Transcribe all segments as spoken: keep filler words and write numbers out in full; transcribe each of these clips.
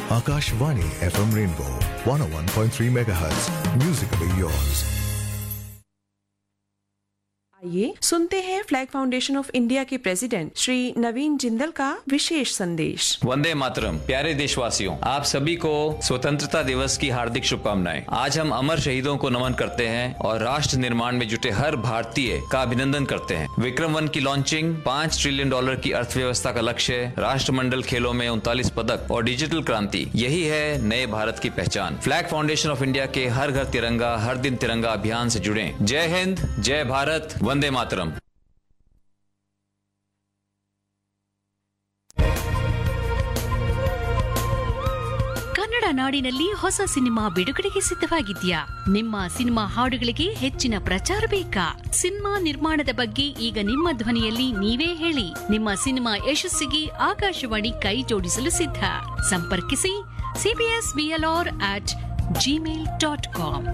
Akashvani F M Rainbow one oh one point three megahertz. Musically yours. आइए सुनते हैं flag foundation of India के president Shri नवीन जिंदल का विशेष संदेश। वंदे मातरम। प्यारे देशवासियों, आप सभी को स्वतंत्रता दिवस की हार्दिक शुभकामनाएं। आज हम अमर शहीदों को नमन करते हैं और राष्ट्र निर्माण में जुटे हर भारतीय का अभिनंदन करते हैं। विक्रम वन की लॉन्चिंग, पाँच ट्रिलियन डॉलर की अर्थव्यवस्था का लक्ष्य, राष्ट्रमंडल खेलों में उनतालीस पदक और डिजिटल क्रांति, यही है नए भारत की पहचान। फ्लैग फाउंडेशन ऑफ इंडिया के हर घर तिरंगा हर दिन तिरंगा अभियान से जुड़े। जय हिंद, जय भारत, वंदे मातरम। ಕನ್ನಡ ನಾಡಿನಲ್ಲಿ ಹೊಸ ಸಿನಿಮಾ ಬಿಡುಗಡೆಗೆ ಸಿದ್ಧವಾಗಿದ್ಯಾ? ನಿಮ್ಮ ಸಿನಿಮಾ ಹಾಡುಗಳಿಗೆ ಹೆಚ್ಚಿನ ಪ್ರಚಾರ ಬೇಕಾ? ಸಿನಿಮಾ ನಿರ್ಮಾಣದ ಬಗ್ಗೆ ಈಗ ನಿಮ್ಮ ಧ್ವನಿಯಲ್ಲಿ ನೀವೇ ಹೇಳಿ. ನಿಮ್ಮ ಸಿನಿಮಾ ಯಶಸ್ಸಿಗೆ ಆಕಾಶವಾಣಿ ಕೈ ಜೋಡಿಸಲು ಸಿದ್ಧ. ಸಂಪರ್ಕಿಸಿ CBS BLR at Gmail dot com.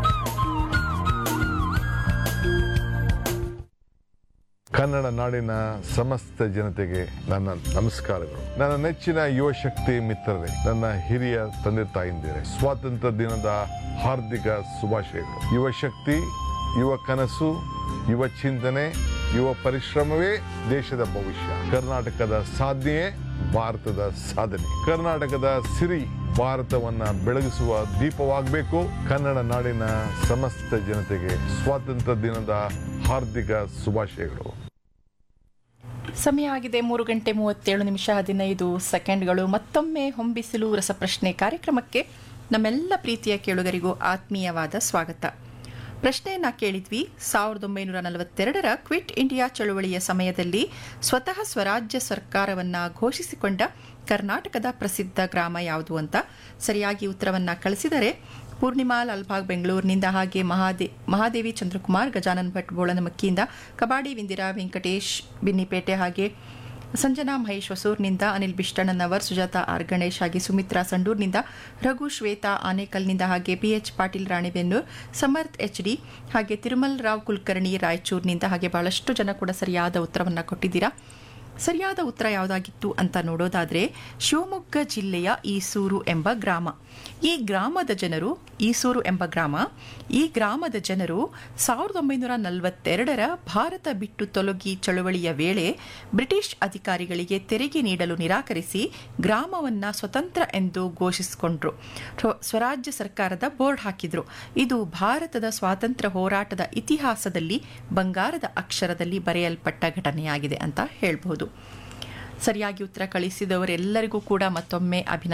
Kannada ನಾಡಿನ ಸಮಸ್ತ ಜನತೆಗೆ ನನ್ನ ನಮಸ್ಕಾರಗಳು. ನನ್ನ ನೆಚ್ಚಿನ ಯುವ ಶಕ್ತಿ ಮಿತ್ರರೇ, ನನ್ನ ಹಿರಿಯ ತಂದೆ ತಾಯಿಂದಿರೇ, ಸ್ವಾತಂತ್ರ್ಯ ದಿನದ ಹಾರ್ದಿಕ ಶುಭಾಶಯಗಳು. ಯುವ ಶಕ್ತಿ, ಯುವ ಕನಸು, ಯುವ ಚಿಂತನೆ, ಯುವ ಪರಿಶ್ರಮವೇ ದೇಶದ ಭವಿಷ್ಯ. ಕರ್ನಾಟಕದ ಸಾಧನೆಯೇ ಭಾರತದ ಸಾಧನೆ. ಕರ್ನಾಟಕದ ಸಿರಿ ಭಾರತವನ್ನ ಬೆಳಗಿಸುವ ದೀಪವಾಗಬೇಕು. ಕನ್ನಡ ನಾಡಿನ ಸಮಸ್ತ ಜನತೆಗೆ ಸ್ವಾತಂತ್ರ್ಯ ದಿನದ ಹಾರ್ದಿಕ ಶುಭಾಶಯಗಳು. ಸಮಯ ಆಗಿದೆ ಮೂರು ಗಂಟೆ ಮೂವತ್ತೇಳು ನಿಮಿಷ ಹದಿನೈದು ಸೆಕೆಂಡ್ಗಳು. ಮತ್ತೊಮ್ಮೆ ಹೊಂಬಿಸಿಲು ರಸಪ್ರಶ್ನೆ ಕಾರ್ಯಕ್ರಮಕ್ಕೆ ನಮ್ಮೆಲ್ಲ ಪ್ರೀತಿಯ ಕೇಳುಗರಿಗೂ ಆತ್ಮೀಯವಾದ ಸ್ವಾಗತ. ಪ್ರಶ್ನೆಯನ್ನ ಕೇಳಿದ್ವಿ. ಸಾವಿರದ ಒಂಬೈನೂರ ನಲವತ್ತೆರಡರ ಕ್ವಿಟ್ ಇಂಡಿಯಾ ಚಳುವಳಿಯ ಸಮಯದಲ್ಲಿ ಸ್ವತಃ ಸ್ವರಾಜ್ಯ ಸರ್ಕಾರವನ್ನ ಘೋಷಿಸಿಕೊಂಡ ಕರ್ನಾಟಕದ ಪ್ರಸಿದ್ಧ ಗ್ರಾಮ ಯಾವುದು ಅಂತ ಸರಿಯಾಗಿ ಉತ್ತರವನ್ನ ಕಳಿಸಿದರೆ ಪೂರ್ಣಿಮಾ ಲಾಲ್ಬಾಗ್ ಬೆಂಗಳೂರಿನಿಂದ, ಹಾಗೆ ಮಹಾದೇ ಮಹಾದೇವಿ ಚಂದ್ರಕುಮಾರ್ ಗಜಾನನ್ ಭಟ್ ಬೋಳನಮಕ್ಕಿಯಿಂದ, ಕಬಾಡಿ ವಿಂದಿರಾ ವೆಂಕಟೇಶ್ ಬಿನ್ನಿಪೇಟೆ, ಹಾಗೆ ಸಂಜನಾ ಮಹೇಶ್ ಹೊಸೂರ್ನಿಂದ, ಅನಿಲ್ ಬಿಷ್ಟಣ್ಣನವರ್, ಸುಜಾತ ಆರ್ ಗಣೇಶ್, ಹಾಗೆ ಸುಮಿತ್ರಾ ಸಂಡೂರ್ನಿಂದ, ರಘು ಶ್ವೇತಾ ಆನೇಕಲ್ನಿಂದ, ಹಾಗೆ B H Patil Ranebennur, Samarth H D, ಹಾಗೆ ತಿರುಮಲ್ ರಾವ್ ಕುಲಕರ್ಣಿ ರಾಯಚೂರಿನಿಂದ, ಹಾಗೆ ಬಹಳಷ್ಟು ಜನ ಕೂಡ ಸರಿಯಾದ ಉತ್ತರವನ್ನು ಕೊಟ್ಟಿದ್ದೀರಾ. ಸರಿಯಾದ ಉತ್ತರ ಯಾವುದಾಗಿತ್ತು ಅಂತ ನೋಡೋದಾದ್ರೆ ಶಿವಮೊಗ್ಗ ಜಿಲ್ಲೆಯ ಈಸೂರು ಎಂಬ ಗ್ರಾಮ. ಈ ಗ್ರಾಮದ ಜನರು ಈಸೂರು ಎಂಬ ಗ್ರಾಮ ಈ ಗ್ರಾಮದ ಜನರು ಸಾವಿರದ ಒಂಬೈನೂರ ನಲವತ್ತೆರಡರ ಭಾರತ ಬಿಟ್ಟು ತೊಲಗಿ ಚಳುವಳಿಯ ವೇಳೆ ಬ್ರಿಟಿಷ್ ಅಧಿಕಾರಿಗಳಿಗೆ ತೆರಿಗೆ ನೀಡಲು ನಿರಾಕರಿಸಿ ಗ್ರಾಮವನ್ನ ಸ್ವತಂತ್ರ ಎಂದು ಘೋಷಿಸಿಕೊಂಡ್ರು. ಸ್ವರಾಜ್ಯ ಸರ್ಕಾರದ ಬೋರ್ಡ್ ಹಾಕಿದ್ರು. ಇದು ಭಾರತದ ಸ್ವಾತಂತ್ರ್ಯ ಹೋರಾಟದ ಇತಿಹಾಸದಲ್ಲಿ ಬಂಗಾರದ ಅಕ್ಷರದಲ್ಲಿ ಬರೆಯಲ್ಪಟ್ಟ ಘಟನೆಯಾಗಿದೆ ಅಂತ ಹೇಳಬಹುದು. ಸರಿಯಾಗಿ ಉತ್ತರ ಕಳಿಸಿದವರೆಲ್ಲರಿಗೂ ಕೂಡ ಮತ್ತೊಮ್ಮೆ ಅಭಿನಂದನೆ.